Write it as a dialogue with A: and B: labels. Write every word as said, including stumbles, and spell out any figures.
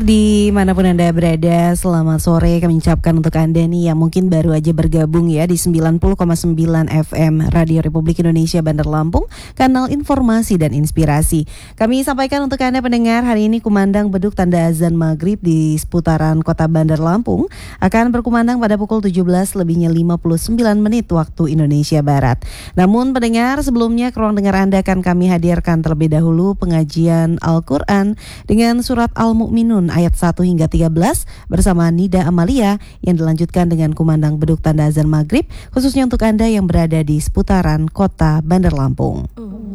A: Dimanapun Anda berada, selamat sore kami ucapkan untuk Anda nih yang mungkin baru aja bergabung ya di sembilan puluh koma sembilan F M Radio Republik Indonesia Bandar Lampung, kanal informasi dan inspirasi. Kami sampaikan untuk Anda pendengar, hari ini kumandang beduk tanda azan maghrib di seputaran kota Bandar Lampung akan berkumandang pada pukul tujuh belas lebihnya lima puluh sembilan menit waktu Indonesia Barat. Namun pendengar, sebelumnya ke ruang dengar Anda akan kami hadirkan terlebih dahulu pengajian Al-Quran dengan surat Al-Mu'minun ayat satu hingga tiga belas bersama Nida Amalia yang dilanjutkan dengan kumandang beduk tanda azan maghrib khususnya untuk Anda yang berada di seputaran kota Bandar Lampung.